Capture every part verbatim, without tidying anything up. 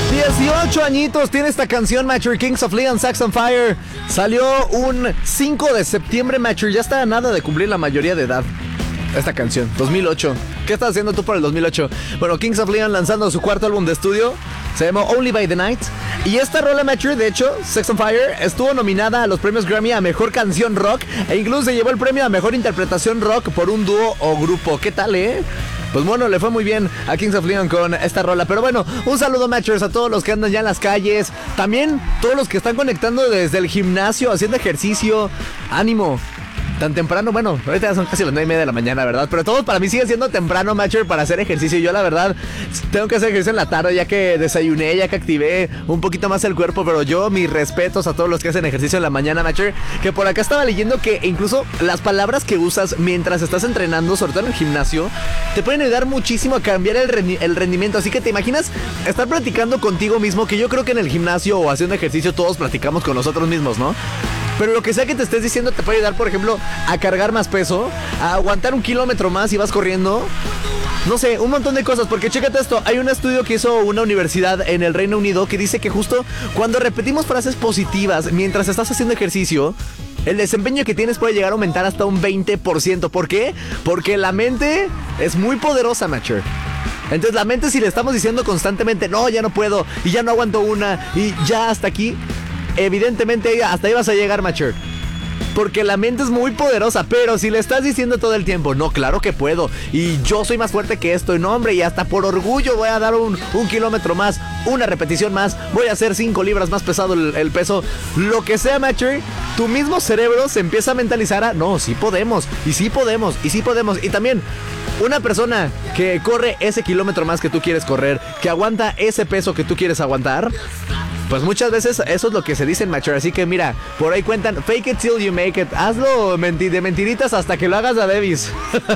dieciocho añitos tiene esta canción, Matcher. Kings of Leon, Saxon Fire. Salió un cinco de septiembre, Matcher. Ya está a nada de cumplir la mayoría de edad. Esta canción, dos mil ocho. ¿Qué estás haciendo tú por el dos mil ocho? Bueno, Kings of Leon lanzando su cuarto álbum de estudio. Se llamó Only by the Night. Y esta rola, Matcher, de hecho, Sex on Fire, estuvo nominada a los premios Grammy a Mejor Canción Rock. E incluso se llevó el premio a Mejor Interpretación Rock por un dúo o grupo. ¿Qué tal, eh? Pues bueno, le fue muy bien a Kings of Leon con esta rola. Pero bueno, un saludo, Matchers, a todos los que andan ya en las calles. También todos los que están conectando desde el gimnasio, haciendo ejercicio. ¡Ánimo! Tan temprano, bueno, ahorita son casi las nueve y media de la mañana, ¿verdad? Pero todo para mí sigue siendo temprano, Matcher, para hacer ejercicio. Yo la verdad tengo que hacer ejercicio en la tarde, ya que desayuné, ya que activé un poquito más el cuerpo. Pero yo, mis respetos a todos los que hacen ejercicio en la mañana, Matcher. Que por acá estaba leyendo que incluso las palabras que usas mientras estás entrenando, sobre todo en el gimnasio, te pueden ayudar muchísimo a cambiar el, rendi- el rendimiento. Así que te imaginas estar platicando contigo mismo, que yo creo que en el gimnasio o haciendo ejercicio todos platicamos con nosotros mismos, ¿no? Pero lo que sea que te estés diciendo te puede ayudar, por ejemplo, a cargar más peso, a aguantar un kilómetro más si vas corriendo. No sé, un montón de cosas, porque chécate esto. Hay un estudio que hizo una universidad en el Reino Unido que dice que justo cuando repetimos frases positivas mientras estás haciendo ejercicio, el desempeño que tienes puede llegar a aumentar hasta un veinte por ciento. ¿Por qué? Porque la mente es muy poderosa, Matcher. Entonces la mente, si le estamos diciendo constantemente, no, ya no puedo, y ya no aguanto una, y ya hasta aquí, evidentemente hasta ahí vas a llegar, Matcher. Porque la mente es muy poderosa. Pero si le estás diciendo todo el tiempo, no, claro que puedo, y yo soy más fuerte que esto, y no, hombre, y hasta por orgullo voy a dar un, un kilómetro más, una repetición más, voy a hacer cinco libras más pesado el, el peso, lo que sea, Matcher, tu mismo cerebro se empieza a mentalizar a, no, sí podemos, y sí podemos, y sí podemos. Y también una persona que corre ese kilómetro más que tú quieres correr, que aguanta ese peso que tú quieres aguantar, pues muchas veces eso es lo que se dice en Matcher. Así que mira, por ahí cuentan, fake it till you make it. Hazlo menti- de mentiritas hasta que lo hagas a Davis.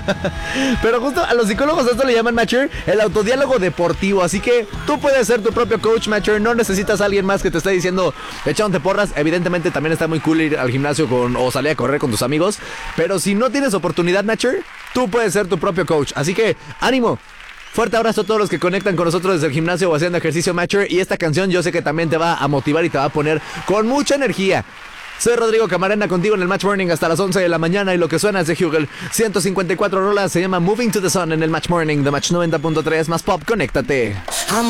Pero justo a los psicólogos esto le llaman, Matcher, el autodiálogo deportivo. Así que tú puedes ser tu propio coach, Matcher. No necesitas a alguien más que te esté diciendo, echándote porras. Evidentemente también está muy cool ir al gimnasio con, o salir a correr con tus amigos. Pero si no tienes oportunidad, Matcher, tú puedes ser tu propio coach. Así que ánimo. Fuerte abrazo a todos los que conectan con nosotros desde el gimnasio o haciendo ejercicio, Matcher. Y esta canción yo sé que también te va a motivar y te va a poner con mucha energía. Soy Rodrigo Camarena, contigo en el Match Morning hasta las once de la mañana. Y lo que suena es de Hugel. ciento cincuenta y cuatro rolas, se llama Moving to the Sun en el Match Morning de Match noventa punto tres. Más pop, conéctate.